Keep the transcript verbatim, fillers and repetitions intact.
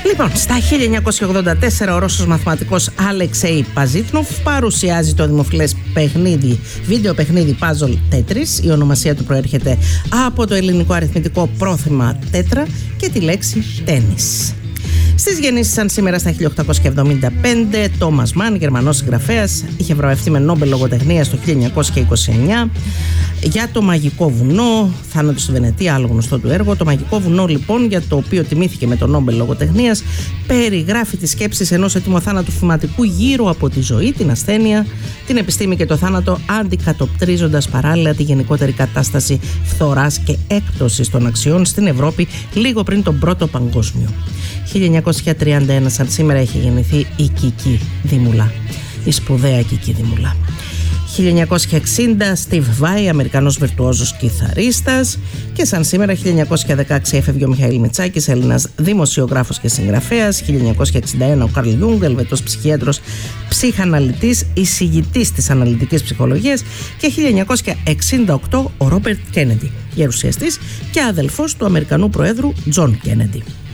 Λοιπόν, στα χίλια εννιακόσια ογδόντα τέσσερα ο Ρώσος μαθηματικός Αλεξέι Παζίτνοφ παρουσιάζει το δημοφιλές παιχνίδι, βίντεο παιχνίδι puzzle Tetris. Η ονομασία του προέρχεται από το ελληνικό αριθμητικό πρόθεμα τέτρα και τη λέξη τένις. Στις γεννήσεις σαν σήμερα στα χίλια οκτακόσια εβδομήντα πέντε, Τόμας Μαν, Γερμανός συγγραφέας, είχε βραβευτεί με Νόμπελ λογοτεχνίας το χίλια εννιακόσια είκοσι εννιά για το Μαγικό Βουνό, θάνατος στη Βενετία, άλλο γνωστό του έργο. Το Μαγικό Βουνό, λοιπόν, για το οποίο τιμήθηκε με το Νόμπελ λογοτεχνίας, περιγράφει τις σκέψεις ενός έτοιμου θάνατου θυματικού γύρω από τη ζωή, την ασθένεια, την επιστήμη και το θάνατο, αντικατοπτρίζοντας παράλληλα τη γενικότερη κατάσταση φθοράς και έκπτωσης των αξιών στην Ευρώπη λίγο πριν τον Πρώτο Παγκόσμιο. χίλια εννιακόσια τριάντα ένα σαν σήμερα έχει γεννηθεί η Κική Δήμουλα, η σπουδαία Κική Δήμουλα. χίλια εννιακόσια εξήντα Steve Vai, Αμερικανός βιρτουόζος κιθαρίστας. Και σαν σήμερα χίλια εννιακόσια δεκαέξι έφευγε ο Μιχαήλ Μητσάκης, Έλληνας δημοσιογράφος και συγγραφέας. χίλια εννιακόσια εξήντα ένα ο Καρλ Γιούγκ, Ελβετός ψυχίατρος, ψυχαναλυτής, εισηγητής της αναλυτικής ψυχολογίας. Και χίλια εννιακόσια εξήντα οκτώ ο Ρόμπερτ Κέννεντι, γερουσιαστής και αδελφός του Αμερικανού Προέδρου Τζον Κέννεντι.